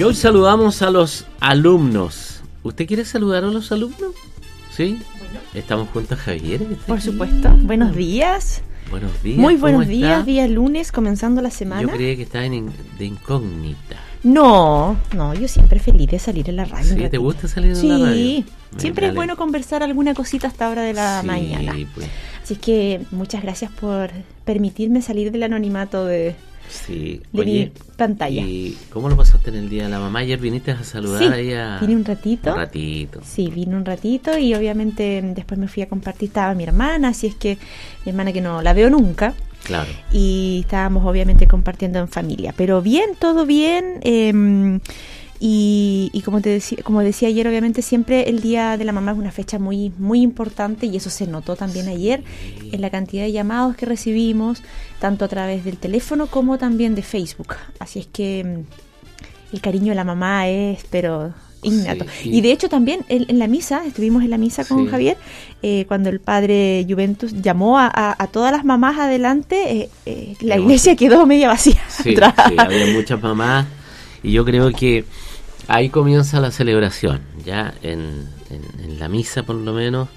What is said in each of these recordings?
hoy saludamos a los alumnos. ¿Usted quiere saludar a los alumnos? ¿Sí? Bueno. Estamos junto a Javier. Por supuesto. Buenos días. Buenos días. Muy buenos días, día lunes, comenzando la semana. Yo creía que estaba de incógnita. No, yo siempre feliz de salir en la radio. ¿Sí? ¿Te gusta salir en la radio? Sí, siempre es bueno conversar alguna cosita hasta hora de la mañana. Pues. Así es que muchas gracias por permitirme salir del anonimato de mi pantalla. ¿Y cómo lo pasaste en el Día de la Mamá? Ayer viniste a saludar ahí a... vine un ratito. Sí, vine un ratito y obviamente después me fui a compartir, estaba mi hermana, así es que mi hermana que no la veo nunca. Claro. Y estábamos obviamente compartiendo en familia. Pero bien, todo bien. Y como decía ayer, obviamente siempre el Día de la Mamá es una fecha muy, muy importante y eso se notó también ayer en la cantidad de llamados que recibimos, tanto a través del teléfono como también de Facebook. Así es que el cariño de la mamá es, pero... innato. Sí. Y de hecho también en la misa, estuvimos en la misa con Javier, cuando el padre Juventus llamó a todas las mamás adelante, la iglesia quedó media vacía. Sí, había muchas mamás y yo creo que ahí comienza la celebración, ya en la misa por lo menos.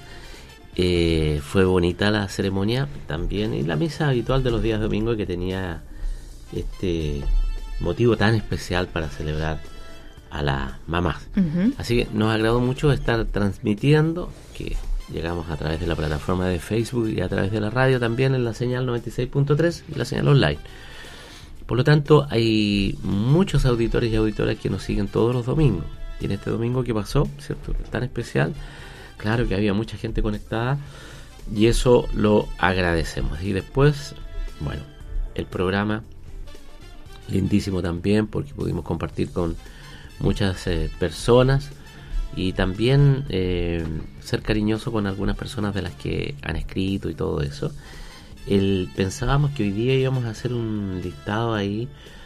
Fue bonita la ceremonia también y la misa habitual de los días domingos que tenía este motivo tan especial para celebrar a las mamás. Uh-huh. Así que nos agradó mucho estar transmitiendo, que llegamos a través de la plataforma de Facebook y a través de la radio también en la señal 96.3 y la señal online. Por lo tanto, hay muchos auditores y auditoras que nos siguen todos los domingos. Y en este domingo que pasó, ¿cierto? Tan especial, claro que había mucha gente conectada y eso lo agradecemos. Y después, bueno, el programa lindísimo también porque pudimos compartir con muchas personas y también ser cariñoso con algunas personas de las que han escrito y todo eso. Pensábamos que hoy día íbamos a hacer un listado ahí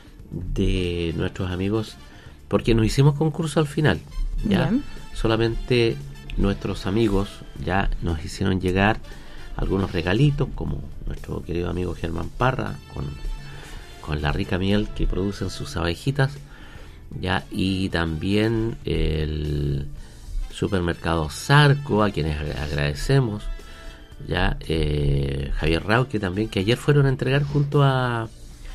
de nuestros amigos porque nos hicimos concurso al final, ya. Bien. Solamente nuestros amigos ya nos hicieron llegar algunos regalitos, como nuestro querido amigo Germán Parra con la rica miel que producen sus abejitas, ya, y también el supermercado Zarco, a quienes agradecemos, ya, Javier Rauque también, que ayer fueron a entregar junto a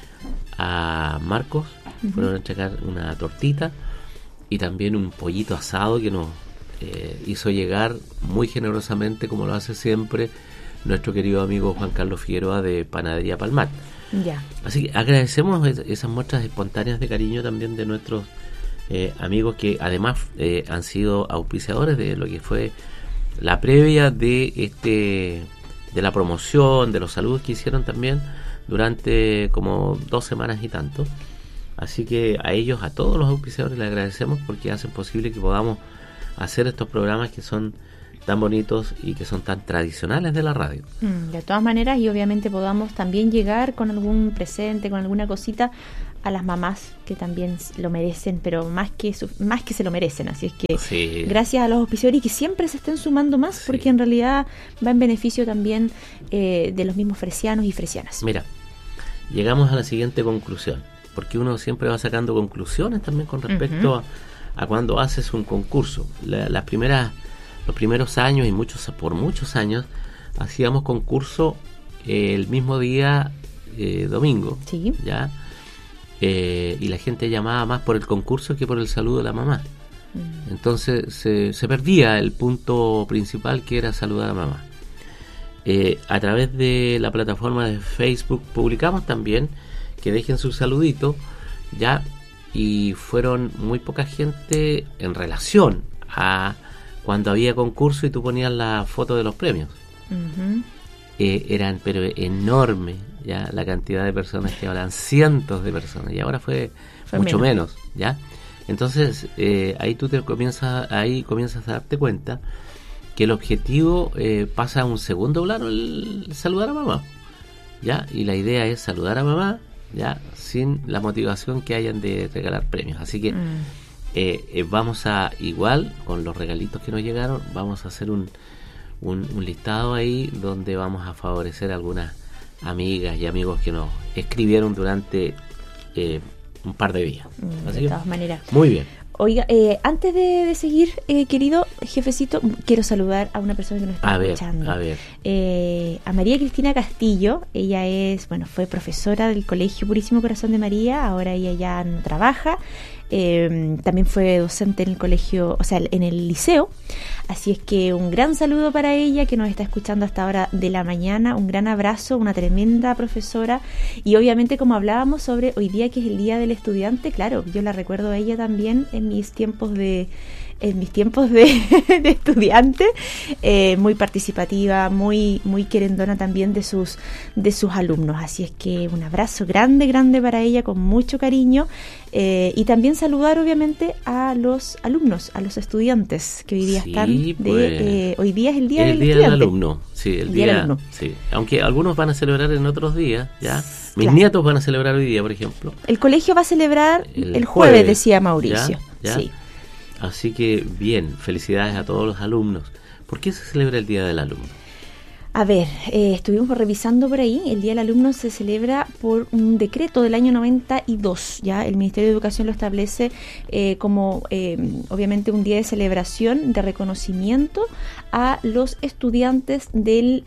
Marcos, uh-huh. Fueron a entregar una tortita y también un pollito asado que nos hizo llegar muy generosamente, como lo hace siempre nuestro querido amigo Juan Carlos Figueroa de Panadería Palmar. Ya. Así que agradecemos esas muestras espontáneas de cariño también de nuestros amigos que además han sido auspiciadores de lo que fue la previa de la promoción, de los saludos que hicieron también durante como 2 semanas y tanto. Así que a ellos, a todos los auspiciadores les agradecemos porque hacen posible que podamos hacer estos programas que son tan bonitos y que son tan tradicionales de la radio. De todas maneras, y obviamente podamos también llegar con algún presente, con alguna cosita a las mamás que también lo merecen, pero más que se lo merecen. Así es que gracias a los auspiciadores y que siempre se estén sumando más, porque en realidad va en beneficio también de los mismos fresianos y fresianas. Mira, llegamos a la siguiente conclusión, porque uno siempre va sacando conclusiones también con respecto uh-huh. a cuando haces un concurso. Los primeros años y por muchos años hacíamos concurso el mismo día domingo, sí. ¿ya? Y la gente llamaba más por el concurso que por el saludo de la mamá. Entonces se perdía el punto principal, que era saludar a mamá. A través de la plataforma de Facebook publicamos también que dejen su saludito, ya, y fueron muy poca gente en relación a cuando había concurso y tú ponías la foto de los premios. Uh-huh. Eran pero enorme ya la cantidad de personas que hablan, cientos de personas, y ahora fue mucho menos, ya. Entonces ahí tú comienzas a darte cuenta que el objetivo pasa a un segundo plano, el saludar a mamá, ya, y la idea es saludar a mamá, ya, sin la motivación que hayan de regalar premios. Así que vamos a, igual con los regalitos que nos llegaron, vamos a hacer un listado ahí donde vamos a favorecer a algunas amigas y amigos que nos escribieron durante un par de días. Así de todas maneras. Muy bien. Oiga, antes de seguir, querido jefecito, quiero saludar a una persona que nos está escuchando. A María Cristina Castillo. Ella fue profesora del Colegio Purísimo Corazón de María. Ahora ella ya no trabaja. También fue docente en el colegio, o sea, en el liceo. Así es que un gran saludo para ella que nos está escuchando hasta ahora de la mañana. Un gran abrazo, una tremenda profesora. Y obviamente, como hablábamos sobre hoy día, que es el Día del Estudiante, claro, yo la recuerdo a ella también en mis tiempos de estudiante, muy participativa, muy querendona también de sus alumnos. Así es que un abrazo grande para ella, con mucho cariño, y también saludar obviamente a los alumnos, a los estudiantes que hoy día están hoy día es el Día del Estudiante. Del alumno, sí, el día del alumno. Sí. Aunque algunos van a celebrar en otros días, ya. Mis nietos van a celebrar hoy día, por ejemplo. El colegio va a celebrar el jueves, decía Mauricio. ¿Ya? Sí. Así que bien, felicidades a todos los alumnos. ¿Por qué se celebra el Día del Alumno? A ver, estuvimos revisando por ahí. El Día del Alumno se celebra por un decreto del año 92. Ya el Ministerio de Educación lo establece como obviamente un día de celebración, de reconocimiento a los estudiantes del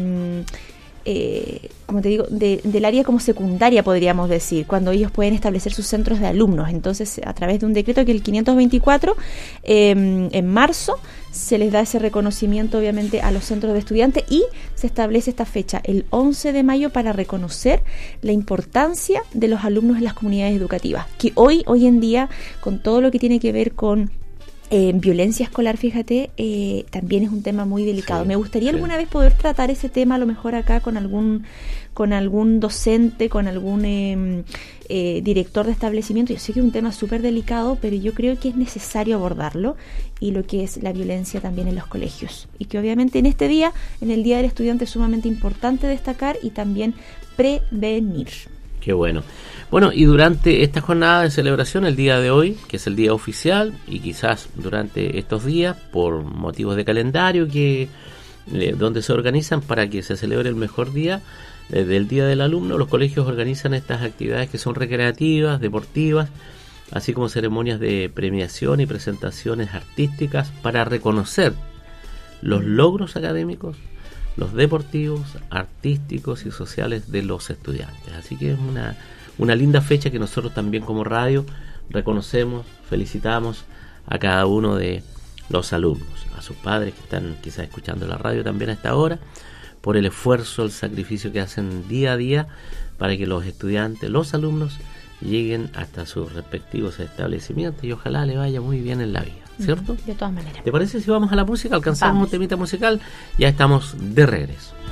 como te digo, del área como secundaria, podríamos decir, cuando ellos pueden establecer sus centros de alumnos. Entonces, a través de un decreto que es el 524, en marzo se les da ese reconocimiento obviamente a los centros de estudiantes, y se establece esta fecha, el 11 de mayo, para reconocer la importancia de los alumnos en las comunidades educativas, que hoy en día, con todo lo que tiene que ver con violencia escolar, fíjate, también es un tema muy delicado. Me gustaría alguna vez poder tratar ese tema, a lo mejor acá con algún docente, con algún director de establecimiento. Yo sé que es un tema súper delicado, pero yo creo que es necesario abordarlo, y lo que es la violencia también en los colegios. Y que obviamente en este día, en el Día del Estudiante, es sumamente importante destacar y también prevenir. Qué bueno. Bueno, y durante esta jornada de celebración, el día de hoy, que es el día oficial, y quizás durante estos días, por motivos de calendario, donde se organizan para que se celebre el mejor día del Día del Alumno, los colegios organizan estas actividades que son recreativas, deportivas, así como ceremonias de premiación y presentaciones artísticas para reconocer los logros académicos, los deportivos, artísticos y sociales de los estudiantes. Así que es una linda fecha que nosotros también como radio reconocemos, felicitamos a cada uno de los alumnos, a sus padres que están quizás escuchando la radio también a esta hora, por el esfuerzo, el sacrificio que hacen día a día para que los estudiantes, los alumnos, lleguen hasta sus respectivos establecimientos, y ojalá le vaya muy bien en la vida, ¿cierto? De todas maneras. ¿Te parece si vamos a la música? Alcanzamos un temita musical, ya estamos de regreso.